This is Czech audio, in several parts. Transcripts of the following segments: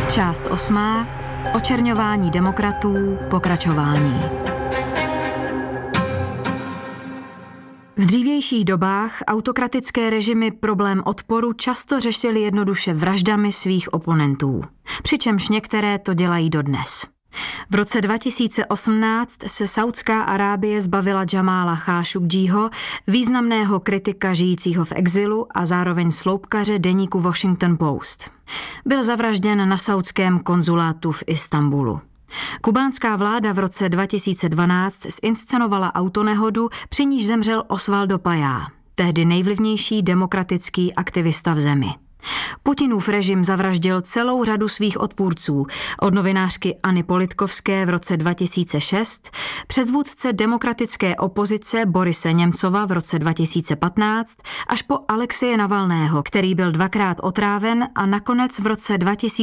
Část 8. Očerňování demokratů, pokračování. V dřívějších dobách autokratické režimy problém odporu často řešily jednoduše vraždami svých oponentů, přičemž některé to dělají dodnes. V roce 2018 se Saudská Arábie zbavila Jamala Chášukdžího, významného kritika žijícího v exilu a zároveň sloupkaře deníku Washington Post. Byl zavražděn na saudském konzulátu v Istanbulu. Kubánská vláda v roce 2012 zinscenovala autonehodu, při níž zemřel Osvaldo Payá, tehdy nejvlivnější demokratický aktivista v zemi. Putinův režim zavraždil celou řadu svých odpůrců, od novinářky Anny Politkovské v roce 2006, přes vůdce demokratické opozice Borise Němcova v roce 2015, až po Alexeje Navalného, který byl dvakrát otráven a nakonec v roce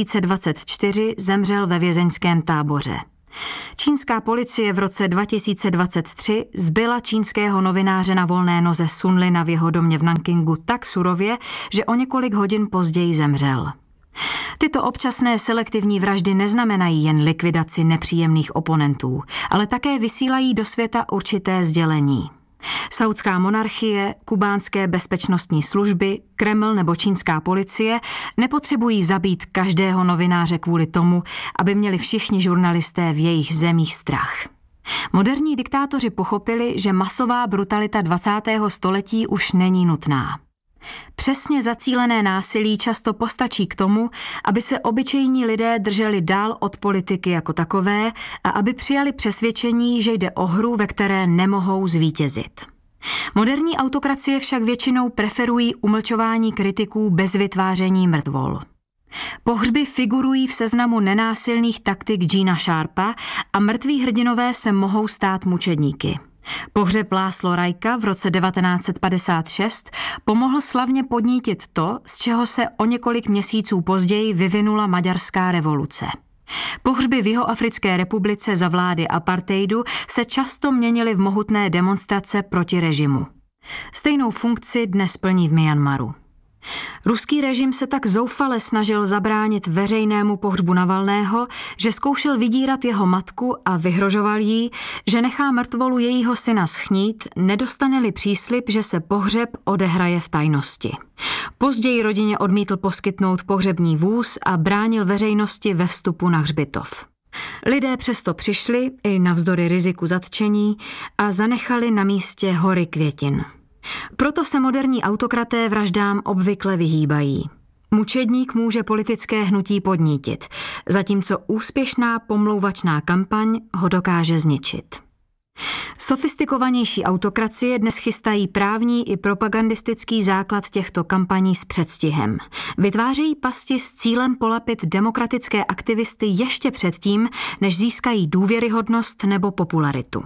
2024 zemřel ve vězeňském táboře. Čínská policie v roce 2023 zbyla čínského novináře na volné noze Sun Lina v jeho domě v Nankingu tak surově, že o několik hodin později zemřel. Tyto občasné selektivní vraždy neznamenají jen likvidaci nepříjemných oponentů, ale také vysílají do světa určité sdělení. Saudská monarchie, kubánské bezpečnostní služby, Kreml nebo čínská policie nepotřebují zabít každého novináře kvůli tomu, aby měli všichni žurnalisté v jejich zemích strach. Moderní diktátoři pochopili, že masová brutalita 20. století už není nutná. Přesně zacílené násilí často postačí k tomu, aby se obyčejní lidé drželi dál od politiky jako takové a aby přijali přesvědčení, že jde o hru, ve které nemohou zvítězit. Moderní autokracie však většinou preferují umlčování kritiků bez vytváření mrtvol. Pohřby figurují v seznamu nenásilných taktik Gina Sharpa a mrtví hrdinové se mohou stát mučedníky. Pohřeb László Rajka v roce 1956 pomohl slavně podnítit to, z čeho se o několik měsíců později vyvinula maďarská revoluce. Pohřby v Jihoafrické republice za vlády apartheidu se často měnily v mohutné demonstrace proti režimu. Stejnou funkci dnes plní v Myanmaru. Ruský režim se tak zoufale snažil zabránit veřejnému pohřbu Navalného, že zkoušel vydírat jeho matku a vyhrožoval jí, že nechá mrtvolu jejího syna schnít, nedostane-li příslib, že se pohřeb odehraje v tajnosti. Později rodině odmítl poskytnout pohřební vůz a bránil veřejnosti ve vstupu na hřbitov. Lidé přesto přišli, i navzdory riziku zatčení, a zanechali na místě hory květin. Proto se moderní autokraté vraždám obvykle vyhýbají. Mučedník může politické hnutí podnítit, zatímco úspěšná pomlouvačná kampaň ho dokáže zničit. Sofistikovanější autokracie dnes chystají právní i propagandistický základ těchto kampaní s předstihem. Vytvářejí pasti s cílem polapit demokratické aktivisty ještě předtím, než získají důvěryhodnost nebo popularitu.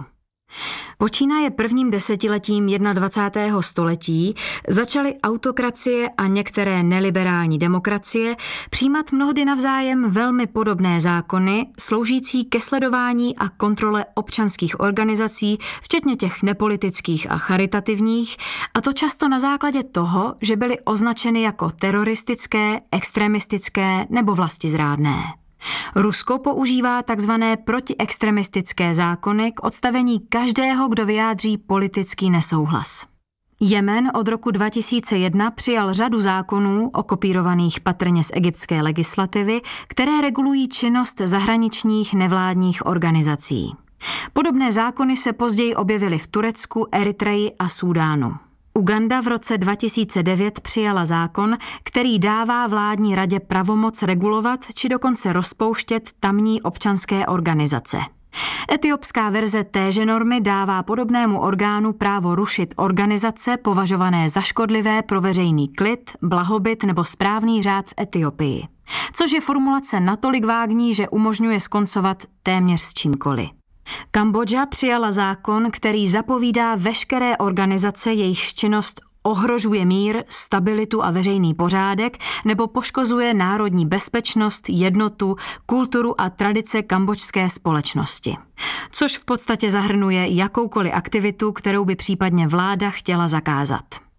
Počínaje prvním desetiletím 21. století začaly autokracie a některé neliberální demokracie přijímat mnohdy navzájem velmi podobné zákony, sloužící ke sledování a kontrole občanských organizací, včetně těch nepolitických a charitativních, a to často na základě toho, že byly označeny jako teroristické, extremistické nebo vlastizrádné. Rusko používá takzvané protiextremistické zákony k odstavení každého, kdo vyjádří politický nesouhlas. Jemen od roku 2001 přijal řadu zákonů, okopírovaných patrně z egyptské legislativy, které regulují činnost zahraničních nevládních organizací. Podobné zákony se později objevily v Turecku, Eritreji a Súdánu. Uganda v roce 2009 přijala zákon, který dává vládní radě pravomoc regulovat či dokonce rozpouštět tamní občanské organizace. Etiopská verze téže normy dává podobnému orgánu právo rušit organizace považované za škodlivé pro veřejný klid, blahobyt nebo správný řád v Etiopii. Což je formulace natolik vágní, že umožňuje skoncovat téměř s čímkoliv. Kambodža přijala zákon, který zapovídá veškeré organizace, jejichž činnost ohrožuje mír, stabilitu a veřejný pořádek nebo poškozuje národní bezpečnost, jednotu, kulturu a tradice kambodžské společnosti. Což v podstatě zahrnuje jakoukoliv aktivitu, kterou by případně vláda chtěla zakázat.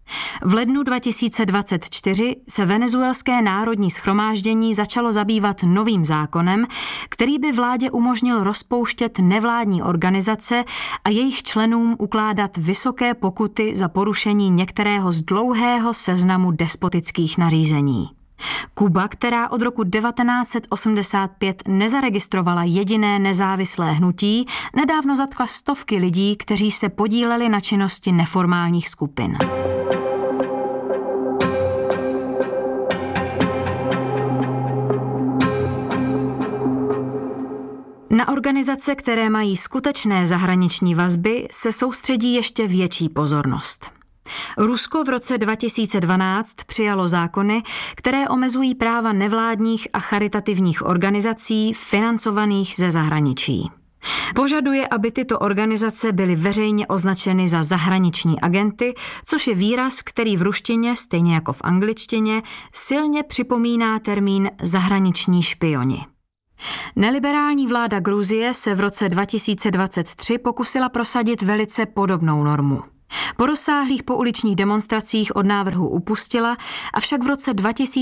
V lednu 2024 se Venezuelské národní shromáždění začalo zabývat novým zákonem, který by vládě umožnil rozpouštět nevládní organizace a jejich členům ukládat vysoké pokuty za porušení některého z dlouhého seznamu despotických nařízení. Kuba, která od roku 1985 nezaregistrovala jediné nezávislé hnutí, nedávno zatkla stovky lidí, kteří se podíleli na činnosti neformálních skupin. Na organizace, které mají skutečné zahraniční vazby, se soustředí ještě větší pozornost. Rusko v roce 2012 přijalo zákony, které omezují práva nevládních a charitativních organizací financovaných ze zahraničí. Požaduje, aby tyto organizace byly veřejně označeny za zahraniční agenty, což je výraz, který v ruštině, stejně jako v angličtině, silně připomíná termín zahraniční špioni. Neliberální vláda Gruzie se v roce 2023 pokusila prosadit velice podobnou normu. Po rozsáhlých pouličních demonstracích od návrhu upustila, avšak v roce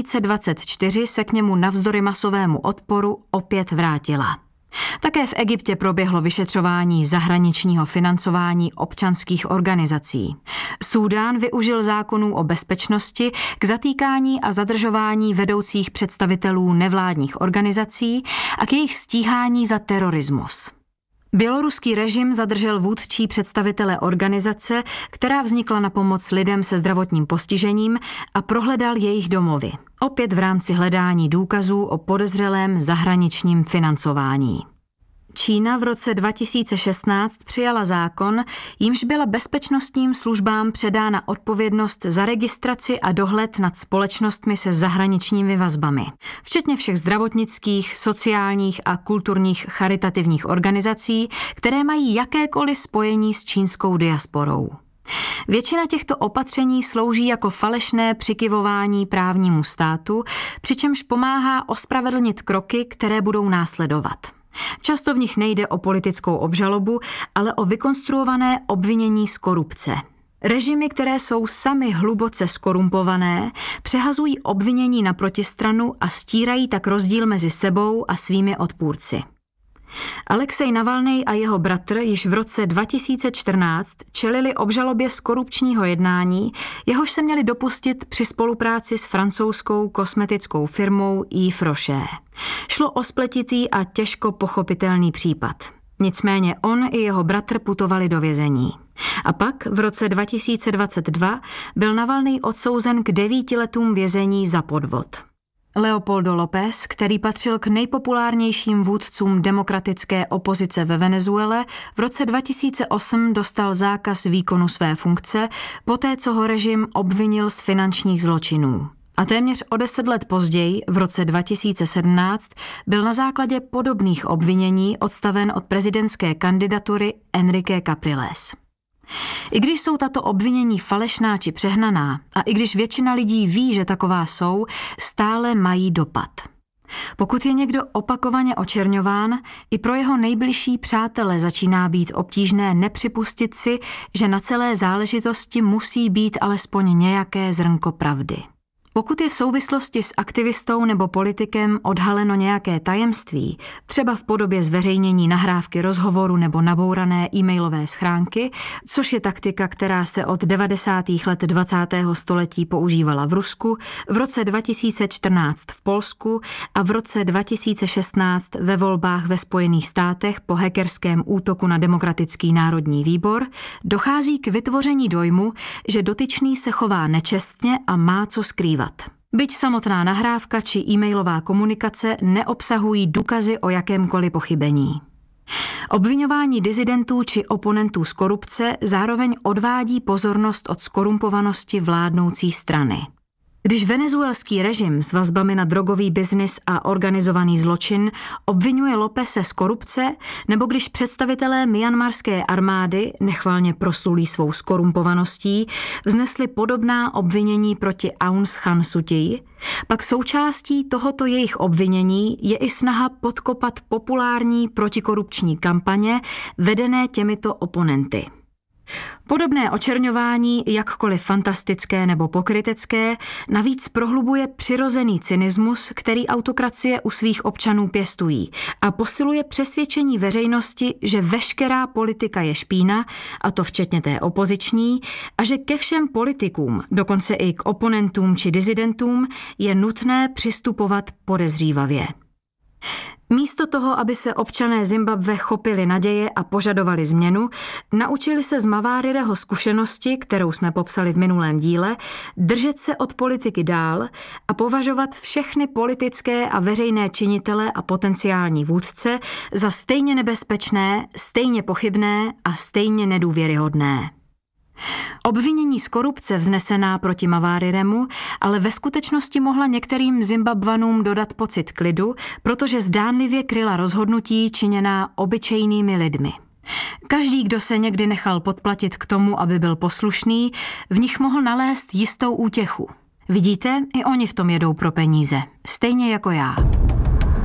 2024 se k němu navzdory masovému odporu opět vrátila. Také v Egyptě proběhlo vyšetřování zahraničního financování občanských organizací. Súdán využil zákonů o bezpečnosti k zatýkání a zadržování vedoucích představitelů nevládních organizací a k jejich stíhání za terorismus. Běloruský režim zadržel vůdčí představitele organizace, která vznikla na pomoc lidem se zdravotním postižením, a prohledal jejich domovy, opět v rámci hledání důkazů o podezřelém zahraničním financování. Čína v roce 2016 přijala zákon, jímž byla bezpečnostním službám předána odpovědnost za registraci a dohled nad společnostmi se zahraničními vazbami, včetně všech zdravotnických, sociálních a kulturních charitativních organizací, které mají jakékoliv spojení s čínskou diasporou. Většina těchto opatření slouží jako falešné přikyvování právnímu státu, přičemž pomáhá ospravedlnit kroky, které budou následovat. Často v nich nejde o politickou obžalobu, ale o vykonstruované obvinění z korupce. Režimy, které jsou sami hluboce skorumpované, přehazují obvinění na protistranu a stírají tak rozdíl mezi sebou a svými odpůrci. Alexej Navalnej a jeho bratr již v roce 2014 čelili obžalobě z korupčního jednání, jehož se měli dopustit při spolupráci s francouzskou kosmetickou firmou Yves Rocher. Šlo o spletitý a těžko pochopitelný případ. Nicméně on i jeho bratr putovali do vězení. A pak v roce 2022 byl Navalnej odsouzen k 9 letům vězení za podvod. Leopoldo López, který patřil k nejpopulárnějším vůdcům demokratické opozice ve Venezuele, v roce 2008 dostal zákaz výkonu své funkce, poté co ho režim obvinil z finančních zločinů. A téměř o 10 let později, v roce 2017, byl na základě podobných obvinění odstaven od prezidentské kandidatury Enrique Capriles. I když jsou tato obvinění falešná či přehnaná a i když většina lidí ví, že taková jsou, stále mají dopad. Pokud je někdo opakovaně očerňován, i pro jeho nejbližší přátele začíná být obtížné nepřipustit si, že na celé záležitosti musí být alespoň nějaké zrnko pravdy. Pokud je v souvislosti s aktivistou nebo politikem odhaleno nějaké tajemství, třeba v podobě zveřejnění nahrávky rozhovoru nebo nabourané e-mailové schránky, což je taktika, která se od 90. let 20. století používala v Rusku, v roce 2014 v Polsku a v roce 2016 ve volbách ve Spojených státech po hackerském útoku na Demokratický národní výbor, dochází k vytvoření dojmu, že dotyčný se chová nečestně a má co skrývat. Byť samotná nahrávka či e-mailová komunikace neobsahují důkazy o jakémkoliv pochybení. Obviňování disidentů či oponentů z korupce zároveň odvádí pozornost od skorumpovanosti vládnoucí strany. Když venezuelský režim s vazbami na drogový biznis a organizovaný zločin obvinuje Lópeze z korupce, nebo když představitelé myanmarské armády, nechvalně proslulí svou skorumpovaností, vznesli podobná obvinění proti Aung San Suu Kyi, pak součástí tohoto jejich obvinění je i snaha podkopat populární protikorupční kampaně vedené těmito oponenty. Podobné očerňování, jakkoliv fantastické nebo pokrytecké, navíc prohlubuje přirozený cynismus, který autokracie u svých občanů pěstují a posiluje přesvědčení veřejnosti, že veškerá politika je špína, a to včetně té opoziční, a že ke všem politikům, dokonce i k oponentům či dizidentům, je nutné přistupovat podezřívavě. Místo toho, aby se občané Zimbabwe chopili naděje a požadovali změnu, naučili se z Mavarireho zkušenosti, kterou jsme popsali v minulém díle, držet se od politiky dál a považovat všechny politické a veřejné činitele a potenciální vůdce za stejně nebezpečné, stejně pochybné a stejně nedůvěryhodné. Obvinění z korupce vznesená proti Mavariremu ale ve skutečnosti mohla některým Zimbabwanům dodat pocit klidu, protože zdánlivě kryla rozhodnutí činěná obyčejnými lidmi. Každý, kdo se někdy nechal podplatit k tomu, aby byl poslušný, v nich mohl nalézt jistou útěchu. Vidíte, i oni v tom jedou pro peníze, stejně jako já.